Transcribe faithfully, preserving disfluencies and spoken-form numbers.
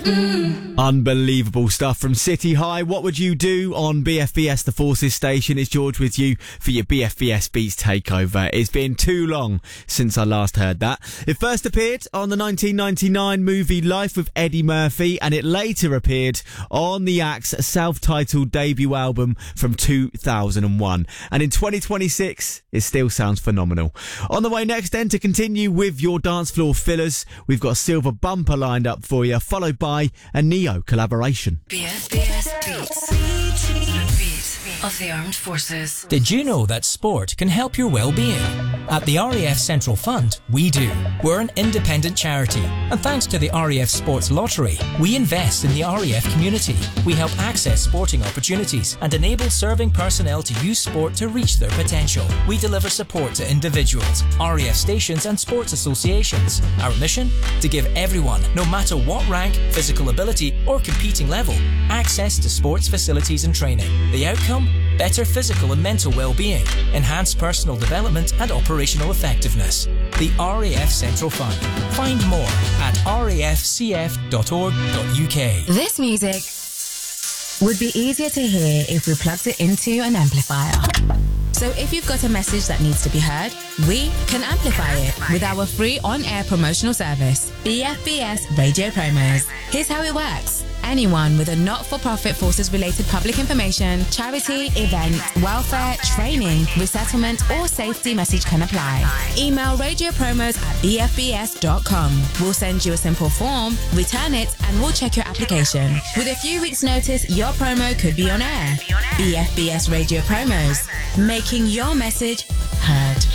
Mm. Unbelievable stuff from City High. What would you do on B F B S, the Forces station? It's George with you for your B F B S Beats takeover. It's been too long since I last heard that. It first appeared on the nineteen ninety-nine movie Life with Eddie Murphy, and it later appeared on the Act's self-titled debut album from two thousand one. And in twenty twenty-six, it still sounds phenomenal. On the way next then, to continue with your dance floor fillers, we've got Silver Bumper lined up for you, followed by a Neo collaboration. B F B S Beats. Beat of the Armed Forces. Did you know that sport can help your well-being? At the R A F Central Fund, we do. We're an independent charity, and thanks to the R A F Sports Lottery, we invest in the R A F community. We help access sporting opportunities and enable serving personnel to use sport to reach their potential. We deliver support to individuals, R A F stations and sports associations. Our mission? To give everyone, no matter what rank, physical ability or competing level, access to sports facilities and training. The outcome? Better physical and mental well-being, enhanced personal development and operational effectiveness. The R A F Central Fund. Find more at r a f c f dot org dot u k. This music would be easier to hear if we plugged it into an amplifier. So if you've got a message that needs to be heard, we can amplify it with our free on-air promotional service, B F B S Radio Promos. Here's how it works. Anyone with a not-for-profit forces-related public information, charity, event, welfare, training, resettlement or safety message can apply. Email radio promos at b f b s dot com. We'll send you a simple form, return it, and we'll check your application. With a few weeks' notice, your promo could be on air. B F B S Radio Promos, making your message heard.